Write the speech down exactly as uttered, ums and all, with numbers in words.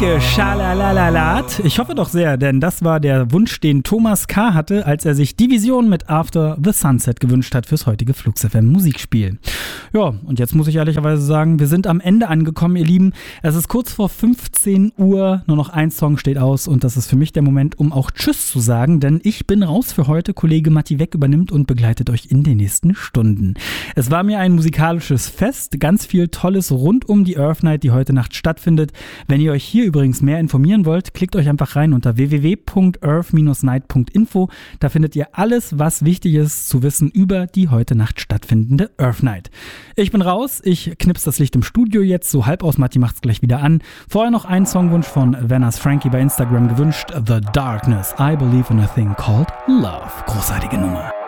Geschalalalat. Ich hoffe doch sehr, denn das war der Wunsch, den Thomas K. hatte, als er sich die Vision mit After the Sunset gewünscht hat fürs heutige Flux F M Musikspiel. Ja, und jetzt muss ich ehrlicherweise sagen, wir sind am Ende angekommen, ihr Lieben. Es ist kurz vor fünfzehn Uhr, nur noch ein Song steht aus und das ist für mich der Moment, um auch Tschüss zu sagen, denn ich bin raus für heute. Kollege Matti Weck übernimmt und begleitet euch in den nächsten Stunden. Es war mir ein musikalisches Fest, ganz viel Tolles rund um die Earth Night, die heute Nacht stattfindet. Wenn ihr euch hier übrigens mehr informieren wollt, klickt euch einfach rein unter w w w punkt earth dash night punkt info. Da findet ihr alles, was wichtig ist zu wissen über die heute Nacht stattfindende Earth Night. Ich bin raus, ich knipse das Licht im Studio jetzt so halb aus, Matti macht's gleich wieder an. Vorher noch ein Songwunsch von Vanners Frankie bei Instagram gewünscht, The Darkness, I Believe in a Thing Called Love. Großartige Nummer.